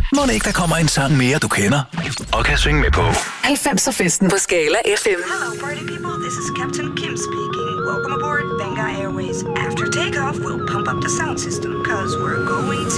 Må ikke der kommer en sang mere, du kender og kan synge med på. 90'er-festen på Scala FM. Hello, party people. This is Captain Kim speaking. Welcome aboard Benga Airways. After takeoff, we'll pump up the sound system, cause we're going